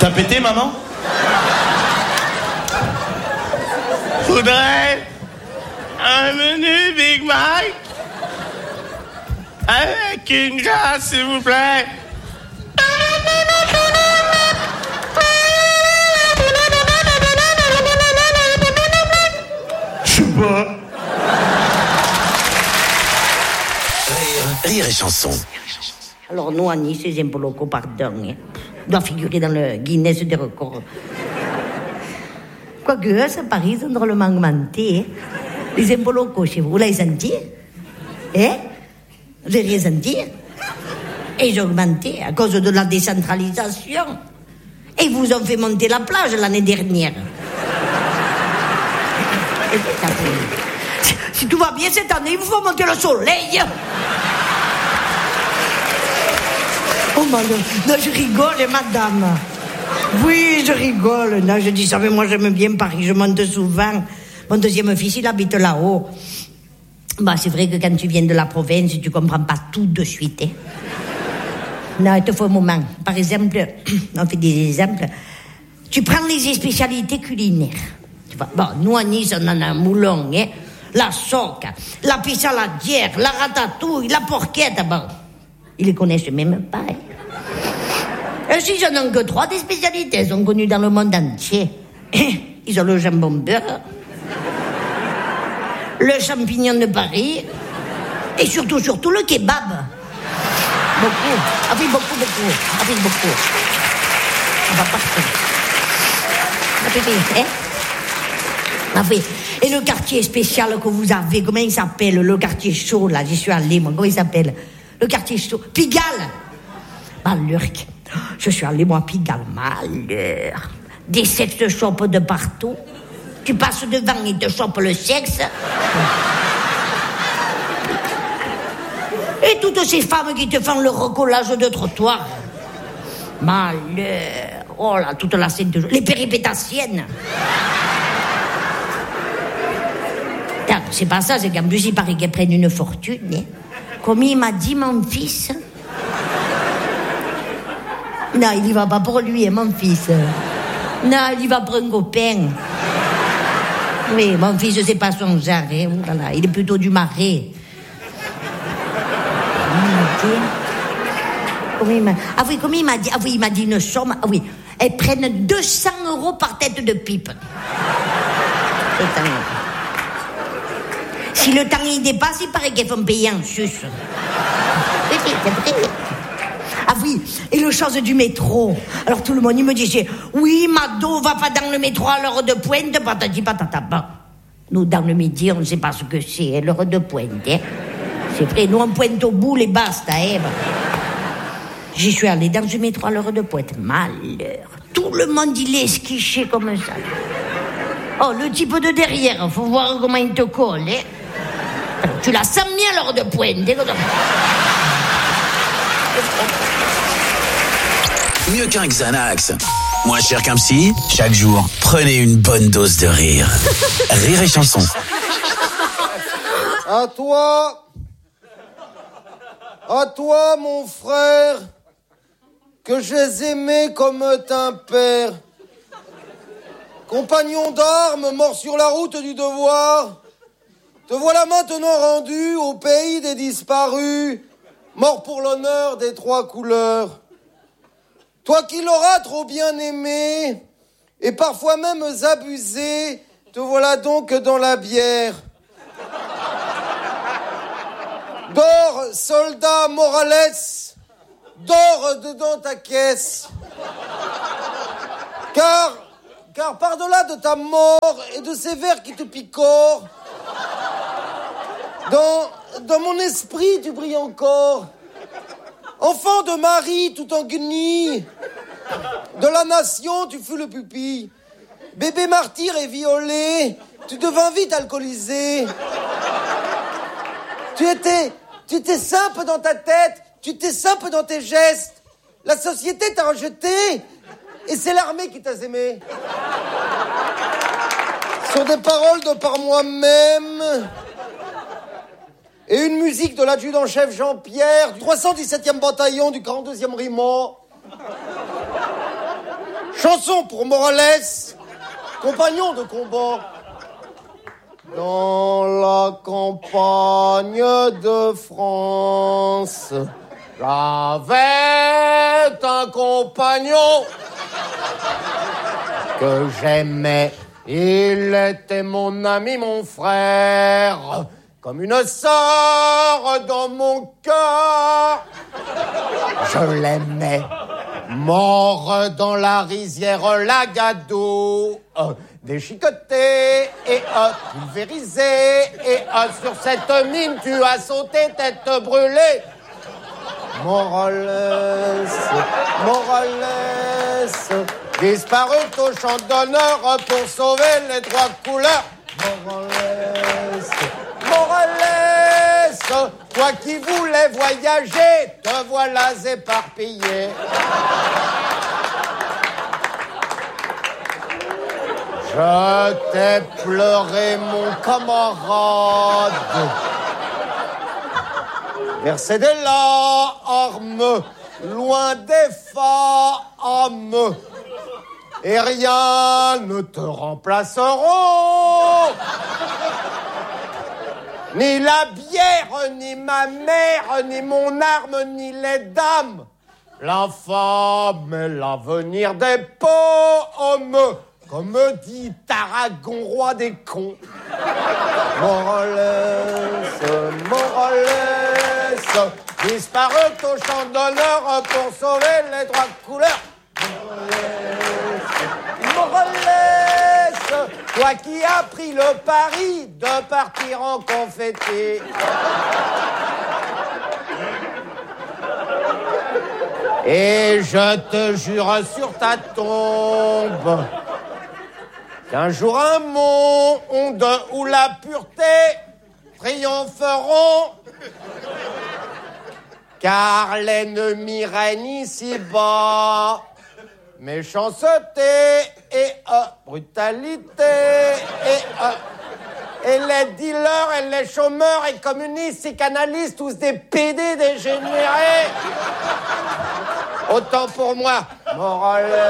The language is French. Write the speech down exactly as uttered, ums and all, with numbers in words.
T'as pété, maman? Faudrait un menu Big Mac avec une glace, s'il vous plaît. Je sais pas. Rire, rire et chanson. Alors nous, à Nice, les impôts locaux, pardon, hein, doivent figurer dans le Guinness des records. Quoique, à Paris, ils ont drôlement augmenté. Hein. Les impôts locaux chez vous, vous l'avez senti? Hein? Vous avez rien senti? Et ils ont augmenté à cause de la décentralisation. Et ils vous ont fait monter la plage l'année dernière. Si tout va bien cette année, il vous faut monter le soleil. Oh, non, non, je rigole, madame. Oui, je rigole. Non, je dis ça, mais moi, j'aime bien Paris. Je monte souvent. Mon deuxième fils, il habite là-haut. Bah, c'est vrai que quand tu viens de la province, tu comprends pas tout de suite. Hein. Non, il te faut un moment. Par exemple, on fait des exemples. Tu prends les spécialités culinaires. Tu vois, bon, nous, à Nice, on en a un moulon, hein. La soca, la pissaladière, la ratatouille, la porchetta. Bon, ils les connaissent même pas. Hein. Et si j'en ai que trois des spécialités, elles sont connues dans le monde entier. Ils ont le jambon beurre, le champignon de Paris, et surtout, surtout le kebab. Beaucoup. Ah oui, beaucoup, beaucoup. Ah oui, beaucoup. On va partir. Ah oui, hein? Ah oui. Et le quartier spécial que vous avez, comment il s'appelle? Le quartier chaud, là, j'y suis allée, moi. Comment il s'appelle? Le quartier chaud. Pigalle. Malheur. Je suis allée, moi, à Pigalle. Malheur. Des sexes chopent de partout. Tu passes devant, ils te chopent le sexe. Et toutes ces femmes qui te font le recollage de trottoir. Malheur. Oh là, toute la scène de... Les péripétassiennes. C'est pas ça, c'est qu'en plus, il paraît qu'elles prennent une fortune. Hein. Comme il m'a dit, mon fils. Non, il y va pas pour lui, hein, mon fils. Non, il y va pour un copain. Oui, mon fils, c'est pas son genre. Hein. Voilà, il est plutôt du Marais. Ah oui, comme il m'a dit, ah oui, il m'a dit une somme. Ah oui, elles prennent deux cents euros par tête de pipe. Si le temps y dépasse, il paraît qu'elles font payer en sus. Ah oui, et le chose du métro. Alors tout le monde, il me disait, oui, Mado, va pas dans le métro à l'heure de pointe, patati patata. Nous, dans le midi, on ne sait pas ce que c'est, l'heure de pointe. Hein. C'est vrai, nous, on pointe au bout, les basta. Hein. J'y suis allée dans le métro à l'heure de pointe. Malheur. Tout le monde, il est esquiché comme ça. Oh, le type de derrière, faut voir comment il te colle. Hein. Tu la sens bien à l'heure de pointe. Hein. Mieux qu'un Xanax. Moins cher qu'un psy, chaque jour, prenez une bonne dose de rire. Rire et chanson. À toi, à toi, mon frère, que j'ai aimé comme un père. Compagnon d'armes, mort sur la route du devoir, te voilà maintenant rendu au pays des disparus, mort pour l'honneur des trois couleurs. Toi qui l'auras trop bien aimé, et parfois même abusé, te voilà donc dans la bière. Dors, soldat Morales, dors dedans ta caisse. Car, car par-delà de ta mort et de ces vers qui te picorent, dans, dans mon esprit tu brilles encore. Enfant de Marie tout en guenille, de la nation tu fus le pupille. Bébé martyr et violé, tu devins vite alcoolisé. Tu étais, tu étais simple dans ta tête, tu étais simple dans tes gestes. La société t'a rejeté et c'est l'armée qui t'a aimé. Sur des paroles de par moi-même et une musique de l'adjudant-chef Jean-Pierre du trois cent dix-septième bataillon du quarante-deuxième régiment. Chanson pour Morales, compagnon de combat. Dans la campagne de France, j'avais un compagnon que j'aimais. Il était mon ami, mon frère, comme une sœur dans mon cœur. Je l'aimais. Mort dans la rizière Lagado, euh, déchiqueté et euh, pulvérisé, et euh, sur cette mine tu as sauté tête brûlée. Morales, Morales, disparu au champ d'honneur pour sauver les trois couleurs. Morales, Morales, toi qui voulais voyager, te voilà éparpillé. Je t'ai pleuré, mon camarade. Versé des larmes, loin des femmes, et rien ne te remplaceront. Ni la bière, ni ma mère, ni mon arme, ni les dames. La femme est l'avenir des pommes, comme dit Tarragon, roi des cons. Morales, Morales, disparu au champ d'honneur pour sauver les trois couleurs. Morales, Morales, toi qui as pris le pari de partir en confetti. Et je te jure sur ta tombe qu'un jour un monde où la pureté triompheront, car l'ennemi règne ici-bas. Méchanceté et euh, brutalité et, euh, et les dealers et les chômeurs et communistes, psychanalystes, tous des pédés dégénérés. Autant pour moi, Morales.